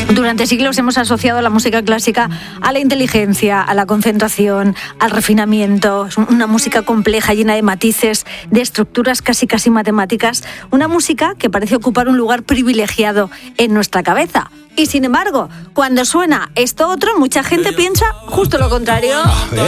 Durante siglos hemos asociado la música clásica a la inteligencia, a la concentración, al refinamiento. Es una música compleja, llena de matices, de estructuras casi matemáticas. Una música que parece ocupar un lugar privilegiado en nuestra cabeza. Y sin embargo, cuando suena esto otro, mucha gente piensa justo lo contrario.